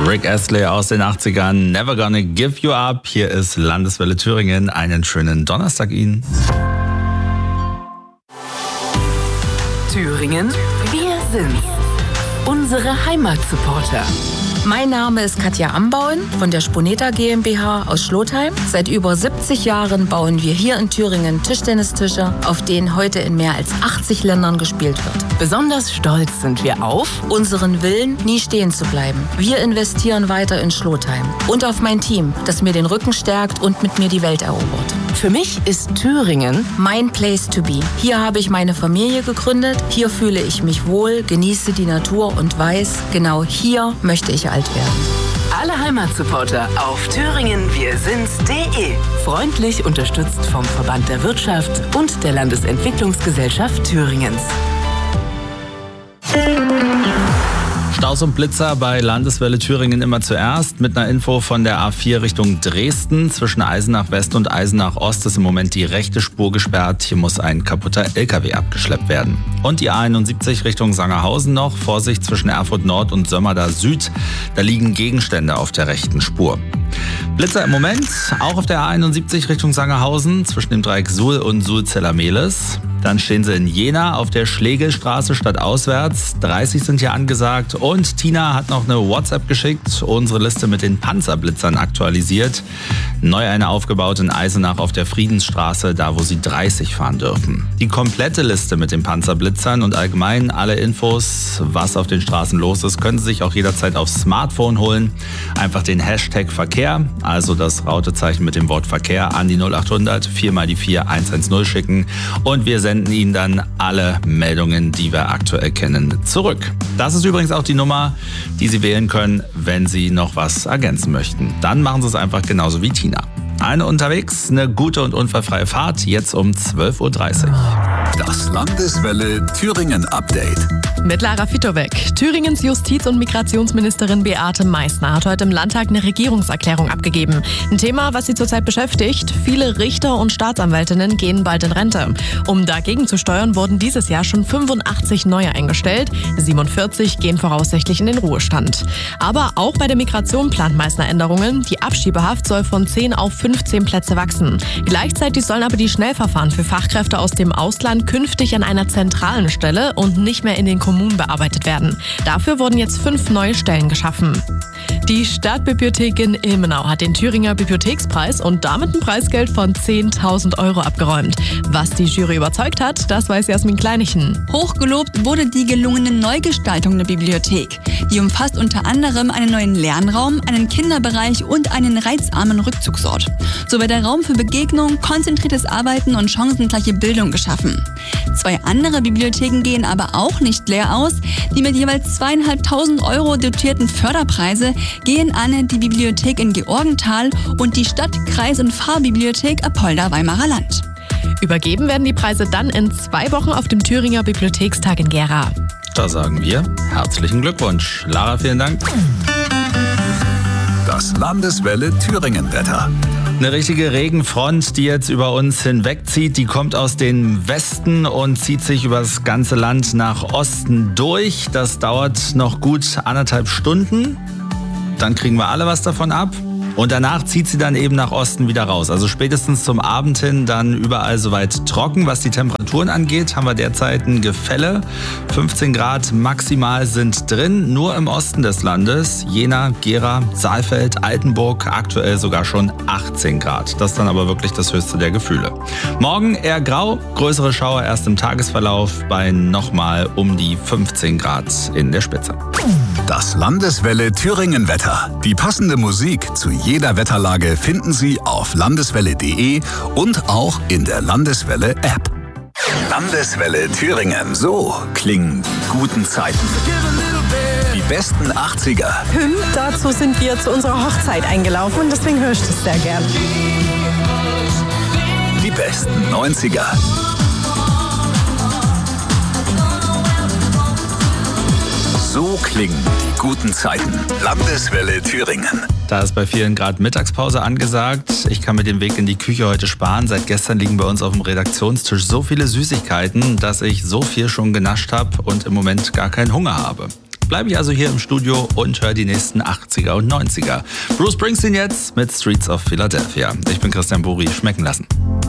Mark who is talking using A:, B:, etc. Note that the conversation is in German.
A: Rick Astley aus den 80ern, Never Gonna Give You Up. Hier ist Landeswelle Thüringen. Einen schönen Donnerstag Ihnen.
B: Thüringen, wir sind's. Unsere Heimatsupporter.
C: Mein Name ist Katja Ambauen von der Spuneta GmbH aus Schlotheim. Seit über 70 Jahren bauen wir hier in Thüringen Tischtennistische, auf denen heute in mehr als 80 Ländern gespielt wird.
B: Besonders stolz sind wir auf
C: Unseren Willen, nie stehen zu bleiben. Wir investieren weiter in Schlotheim und auf mein Team, das mir den Rücken stärkt und mit mir die Welt erobert.
B: Für mich ist Thüringen
C: mein Place to be. Hier habe ich meine Familie gegründet, hier fühle ich mich wohl, genieße die Natur und weiß, genau hier möchte ich alt werden.
B: Alle Heimatsupporter auf thüringenwirsind's.de. Freundlich unterstützt vom Verband der Wirtschaft und der Landesentwicklungsgesellschaft Thüringens.
A: Staus und Blitzer bei Landeswelle Thüringen immer zuerst. Mit einer Info von der A4 Richtung Dresden. Zwischen Eisenach West und Eisenach Ost ist im Moment die rechte Spur gesperrt. Hier muss ein kaputter LKW abgeschleppt werden. Und die A71 Richtung Sangerhausen noch. Vorsicht zwischen Erfurt Nord und Sömmerda Süd. Da liegen Gegenstände auf der rechten Spur. Blitzer im Moment auch auf der A71 Richtung Sangerhausen zwischen dem Dreieck Suhl und Suhl-Zellermehles. Dann stehen sie in Jena auf der Schlegelstraße stadtauswärts. 30 sind hier angesagt. Und Tina hat noch eine WhatsApp geschickt, unsere Liste mit den Panzerblitzern aktualisiert. Neu eine aufgebaut in Eisenach auf der Friedensstraße, da wo sie 30 fahren dürfen. Die komplette Liste mit den Panzerblitzern und allgemein alle Infos, was auf den Straßen los ist, können Sie sich auch jederzeit aufs Smartphone holen. Einfach den Hashtag Verkehr, also das Rautezeichen mit dem Wort Verkehr, an die 0800 4 mal die 4 110 schicken. Und wir senden Ihnen dann alle Meldungen, die wir aktuell kennen, zurück. Das ist übrigens auch die Nummer, die Sie wählen können, wenn Sie noch was ergänzen möchten. Dann machen Sie es einfach genauso wie Tina. Eine unterwegs, eine gute und unfallfreie Fahrt, jetzt um 12.30 Uhr.
D: Das Landeswelle Thüringen Update.
E: Mit Lara Fitowek. Thüringens Justiz- und Migrationsministerin Beate Meißner hat heute im Landtag eine Regierungserklärung abgegeben. Ein Thema, was sie zurzeit beschäftigt. Viele Richter und Staatsanwältinnen gehen bald in Rente. Um dagegen zu steuern, wurden dieses Jahr schon 85 neue eingestellt. 47 gehen voraussichtlich in den Ruhestand. Aber auch bei der Migration plant Meißner Änderungen. Die Abschiebehaft soll von 10 auf 15 Plätze wachsen. Gleichzeitig sollen aber die Schnellverfahren für Fachkräfte aus dem Ausland künftig an einer zentralen Stelle und nicht mehr in den Kommunen bearbeitet werden. Dafür wurden jetzt 5 neue Stellen geschaffen. Die Stadtbibliothek in Ilmenau hat den Thüringer Bibliothekspreis und damit ein Preisgeld von 10.000 € abgeräumt. Was die Jury überzeugt hat, das weiß Jasmin Kleinichen.
F: Hochgelobt wurde die gelungene Neugestaltung der Bibliothek. Die umfasst unter anderem einen neuen Lernraum, einen Kinderbereich und einen reizarmen Rückzugsort. So wird der Raum für Begegnung, konzentriertes Arbeiten und chancengleiche Bildung geschaffen. 2 andere Bibliotheken gehen aber auch nicht leer aus. Die mit jeweils 2.500 € dotierten Förderpreise gehen an die Bibliothek in Georgenthal und die Stadt-, Kreis- und Pfarrbibliothek Apolda-Weimarer Land.
E: Übergeben werden die Preise dann in 2 Wochen auf dem Thüringer Bibliothekstag in Gera.
A: Da sagen wir herzlichen Glückwunsch. Lara, vielen Dank.
D: Das Landeswelle Thüringen Wetter.
A: Eine richtige Regenfront, die jetzt über uns hinwegzieht, die kommt aus dem Westen und zieht sich über das ganze Land nach Osten durch. Das dauert noch gut 1,5 Stunden. Dann kriegen wir alle was davon ab. Und danach zieht sie dann eben nach Osten wieder raus. Also spätestens zum Abend hin dann überall soweit trocken. Was die Temperaturen angeht, haben wir derzeit ein Gefälle. 15 Grad maximal sind drin, nur im Osten des Landes. Jena, Gera, Saalfeld, Altenburg, aktuell sogar schon 18 Grad. Das ist dann aber wirklich das höchste der Gefühle. Morgen eher grau, größere Schauer erst im Tagesverlauf bei nochmal um die 15 Grad in der Spitze.
D: Das Landeswelle Thüringen Wetter. Die passende Musik zu jeder Wetterlage finden Sie auf landeswelle.de und auch in der Landeswelle App. Landeswelle Thüringen. So klingen die guten Zeiten. Die besten 80er.
G: Dazu sind wir zu unserer Hochzeit eingelaufen und deswegen höre ich das sehr gern.
D: Die besten 90er. So klingen die guten Zeiten. Landeswelle Thüringen.
A: Da ist bei vielen gerade Mittagspause angesagt. Ich kann mir den Weg in die Küche heute sparen. Seit gestern liegen bei uns auf dem Redaktionstisch so viele Süßigkeiten, dass ich so viel schon genascht habe und im Moment gar keinen Hunger habe. bleibe ich also hier im Studio und höre die nächsten 80er und 90er. Bruce Springsteen jetzt mit Streets of Philadelphia. Ich bin Christian Buri, schmecken lassen.